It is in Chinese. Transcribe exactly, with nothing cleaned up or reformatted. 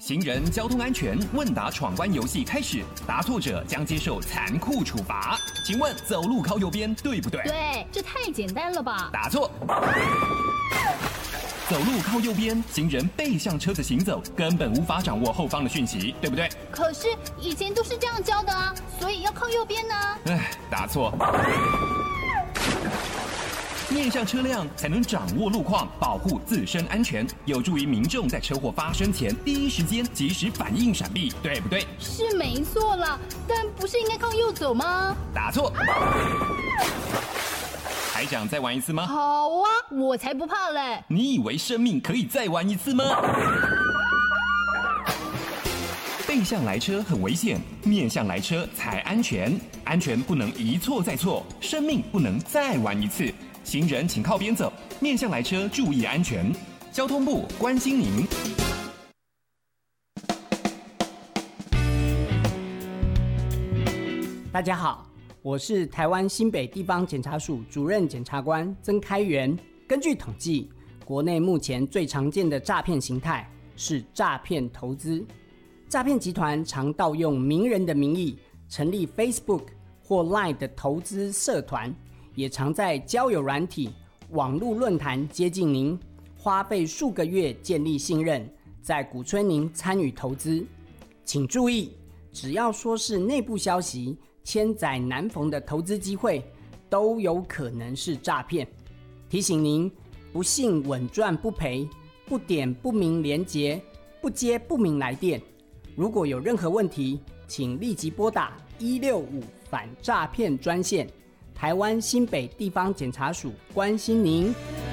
行人交通安全问答闯关游戏开始，答错者将接受残酷处罚。请问走路靠右边对不对？ 对，这太简单了吧？ 答错。走路靠右边，行人背向车子行走，根本无法掌握后方的讯息，对不对？ 可是以前都是这样教的啊，所以要靠右边呢。 唉，答错。面向车辆才能掌握路况，保护自身安全，有助于民众在车祸发生前第一时间及时反应闪避，对不对？ 是没错啦，但不是应该靠右走吗？ 答错。还想再玩一次吗？ 好啊，我才不怕嘞！ 你以为生命可以再玩一次吗？背向来车很危险，面向来车才安全。安全不能一错再错，生命不能再玩一次。行人请靠边走，面向来车注意安全。交通部关心您。 大家好，我是台湾新北地方检察署主任检察官曾开元。根据统计，国内目前最常见的诈骗形态是诈骗投资。诈骗集团常盗用名人的名义，成立 Facebook 或 Line 的投资社团，也常在交友软体、网络论坛接近您，花费数个月建立信任，再鼓吹您参与投资。请注意，只要说是内部消息，千载难逢的投资机会，都有可能是诈骗。提醒您，不信稳赚不赔，不点不明连结，不接不明来电。如果有任何问题，请立即拨打一六五反诈骗专线。台湾新北地方检察署关心您。